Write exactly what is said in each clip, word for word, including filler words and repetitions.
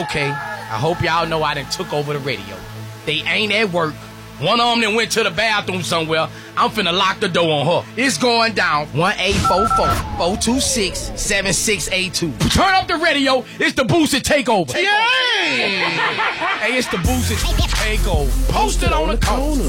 Okay, I hope y'all know I done took over the radio. They ain't at work. One of them that went to the bathroom somewhere. I'm finna lock the door on her. It's going down. one eight four four, four two six, seven six eight two. Turn up the radio. It's the Boosie Takeover. Yay! Hey, it's the Boosie Takeover. Posted on the corner.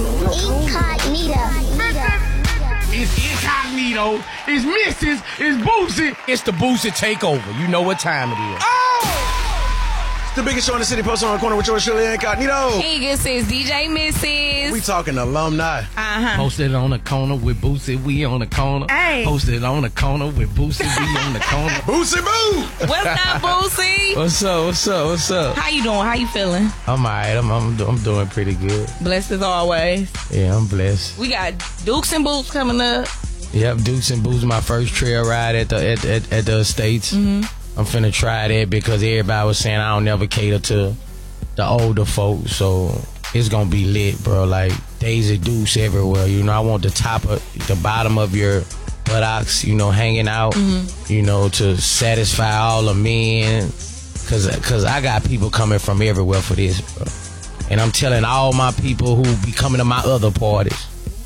Incognito. It's Incognito. It's Missus It's Boosie. It's the Boosie Takeover. You know what time it is. Oh! It's the biggest show in the city. Posted on the corner with yours, Shirley Incognito. Hey, this is D J Missus We talking alumni. Uh-huh. Posted on the corner with Boosie, we on the corner. Hey. Posted on the corner with Boosie, we on the corner. Boosie Boo! What's up, Boosie? What's up, what's up, what's up? How you doing? How you feeling? I'm alright, I'm, I'm, I'm doing pretty good. Blessed as always. Yeah, I'm blessed. We got Dukes and Boots coming up. Yep, Dukes and Boots, my first trail ride at the at, at, at the Estates. Mm-hmm. I'm finna try that because everybody was saying I don't never cater to the older folks, so it's gonna be lit, bro. Like Daisy Dukes everywhere, you know. I want the top of the bottom of your buttocks, you know, hanging out, mm-hmm. you know, to satisfy all the men, cause cause I got people coming from everywhere for this, bro. And I'm telling all my people who be coming to my other parties,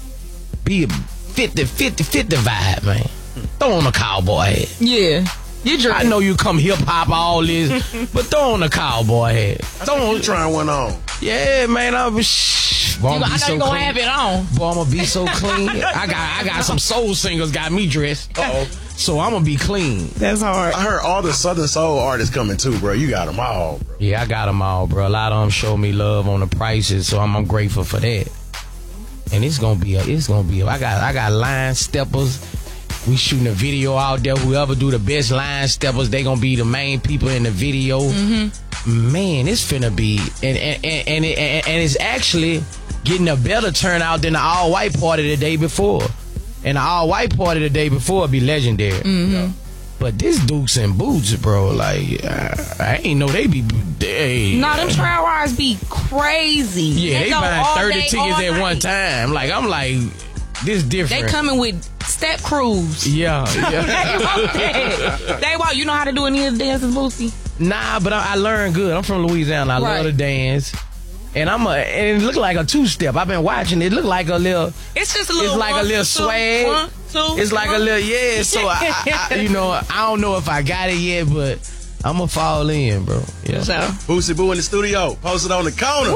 be fifty fifty fifty vibe, man. Throw on a cowboy hat. Yeah. You drink. I know you come hip hop all this, but throw on a cowboy hat. Throw on, You trying one on? yeah, man. I'm shh. Boy, You, I'm I know so you gonna clean. have it on. Boy, I'm gonna be so clean. I got, I got some soul singers got me dressed. Uh-oh. So I'm gonna be clean. That's hard. I heard all the Southern Soul artists coming too, bro. You got them all, bro. Yeah, I got them all, bro. A lot of them show me love on the prices, so I'm, I'm grateful for that. And it's gonna be, a, it's gonna be. A, I got, I got line steppers. We shooting a video out there. Whoever do the best line steppers, they gonna be the main people in the video. Mm-hmm. Man, it's finna be, and and and and, it, and and it's actually getting a better turnout than the all white party the day before. And the all white party the day before be legendary. Mm-hmm. But this Dukes and Boots, bro, like I, I ain't know they be. They, No, them trail rides be crazy. Yeah, they, go buying all thirty day, tickets all at night. one time. Like I'm like, this different. They coming with step crews. Yeah, They yeah. want that. They want. You know how to do any of the dances, Boosie? Nah, but I, I learned good. I'm from Louisiana. I Right. love to dance. And I'm a, and it look like a two-step. I've been watching it. It look like a little, It's just a little. it's like one, a little two, swag. one, two, It's like a one. little, yeah. So, I, I, I, you know, I don't know if I got it yet, but I'm going to fall in, bro. Yeah. So, Boosie Boo in the studio. Posted on the corner.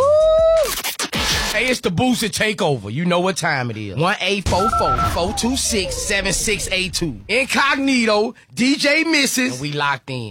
Hey, it's the Boosie Takeover. You know what time it is. one eight four four, four two six, seven six eight two. Incognito, D J Missus And we locked in.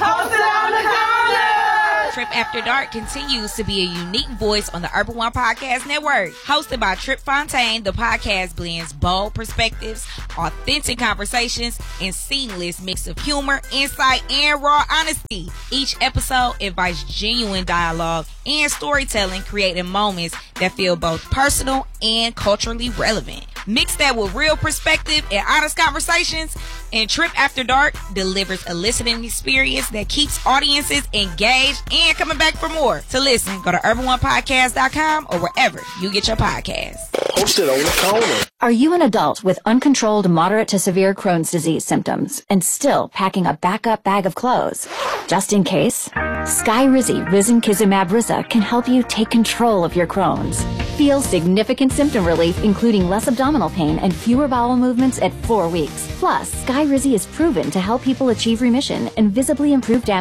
Trip After Dark continues to be a unique voice on the Urban One Podcast Network. Hosted by Trip Fontaine, the podcast blends bold perspectives, authentic conversations, and seamless mix of humor, insight, and raw honesty. Each episode invites genuine dialogue and storytelling, creating moments that feel both personal and culturally relevant. Mix that with real perspective and honest conversations, and Trip After Dark delivers a listening experience that keeps audiences engaged and coming back for more. To listen, go to urban one podcast dot com or wherever you get your podcasts. Posted on the corner. Are you an adult with uncontrolled moderate to severe Crohn's disease symptoms and still packing a backup bag of clothes? Just in case, Skyrizi Risankizumab Riza can help you take control of your Crohn's. Feel significant symptom relief, including less abdominal pain and fewer bowel movements at four weeks. Plus, Skyrizi is proven to help people achieve remission and visibly improve damage.